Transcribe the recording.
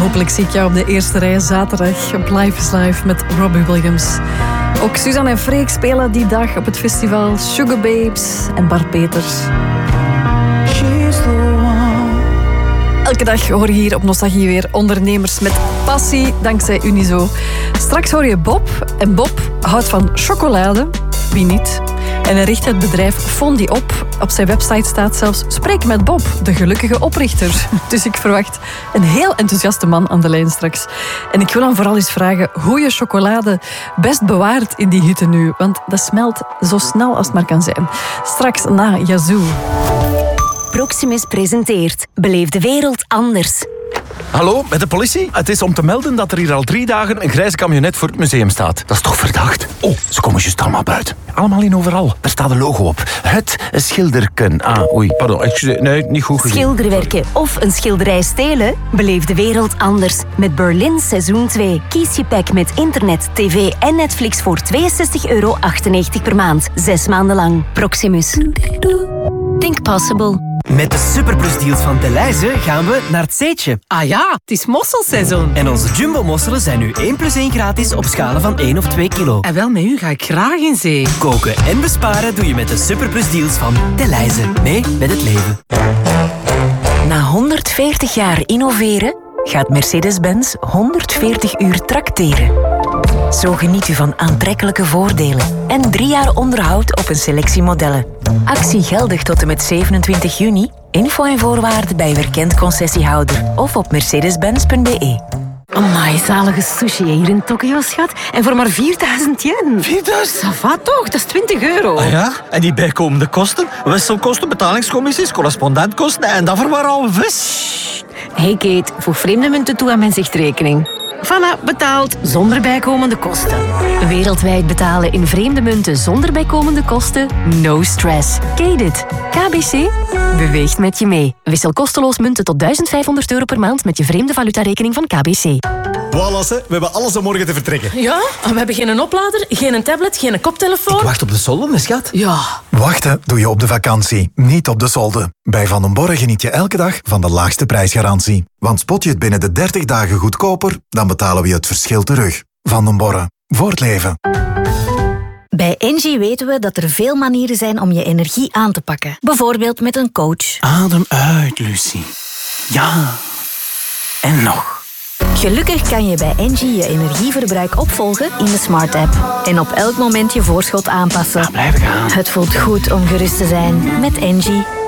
hopelijk zie ik jou op de eerste rij zaterdag op Life is Life met Robbie Williams. Ook Suzanne en Freek spelen die dag op het festival Sugar Babes en Bart Peters. Elke dag hoor je hier op Nostalgie weer ondernemers met passie dankzij Unizo. Straks hoor je Bob. En Bob houdt van chocolade. Wie niet? En hij richt het bedrijf Fondi op. Op zijn website staat zelfs Spreek met Bob, de gelukkige oprichter. Dus ik verwacht een heel enthousiaste man aan de lijn straks. En ik wil hem vooral eens vragen hoe je chocolade best bewaart in die hitte nu. Want dat smelt zo snel als het maar kan zijn. Straks na Yazoo. Proximus presenteert Beleef de wereld anders. Hallo, met de politie? Het is om te melden dat er hier al 3 dagen een grijze camionet voor het museum staat. Dat is toch verdacht? Oh, ze komen juist allemaal buiten. Allemaal in overal. Daar staat een logo op. Het schilderken. Pardon. Nee, niet goed gezien. Schilderwerken of een schilderij stelen? Beleef de wereld anders. Met Berlin seizoen 2. Kies je pack met internet, tv en Netflix voor €62,98 per maand. 6 maanden lang. Proximus. Think possible. Met de superplusdeals van Delhaize gaan we naar het Zeetje. Ah ja, het is mosselseizoen. En onze jumbo-mosselen zijn nu 1+1 gratis op schalen van 1 of 2 kilo. En wel, met u ga ik graag in zee. Koken en besparen doe je met de superplusdeals van Delhaize. Mee met het leven. Na 140 jaar innoveren gaat Mercedes-Benz 140 uur trakteren. Zo geniet u van aantrekkelijke voordelen en 3 jaar onderhoud op een selectie modellen. Actie geldig tot en met 27 juni. Info en voorwaarden bij uw erkend concessiehouder of op mercedes-benz.be. Amai, zalige sushi hier in Tokio, schat. En voor maar 4.000 yen. 4.000? Ça va toch, dat is €20. Ah ja? En die bijkomende kosten? Wisselkosten, betalingscommissies, correspondentkosten en dat voor maar al vis. Hey Kate, voeg vreemde munten toe aan mijn zichtrekening. Voilà, betaald zonder bijkomende kosten. Wereldwijd betalen in vreemde munten zonder bijkomende kosten? No stress. Ken it. KBC beweegt met je mee. Wissel kosteloos munten tot €1.500 per maand met je vreemde valutarekening van KBC. Voilà, we hebben alles om morgen te vertrekken. Ja, we hebben geen oplader, geen tablet, geen koptelefoon. Ik wacht op de solde, schat. Ja. Wachten doe je op de vakantie, niet op de solde. Bij Van den Borre geniet je elke dag van de laagste prijsgarantie. Want spot je het binnen de 30 dagen goedkoper, dan betalen we je het verschil terug. Van den Borre, voor het leven. Bij Engie weten we dat er veel manieren zijn om je energie aan te pakken. Bijvoorbeeld met een coach. Adem uit, Lucie. Ja. En nog. Gelukkig kan je bij Engie je energieverbruik opvolgen in de Smart App. En op elk moment je voorschot aanpassen. Blijven gaan. Het voelt goed om gerust te zijn met Engie.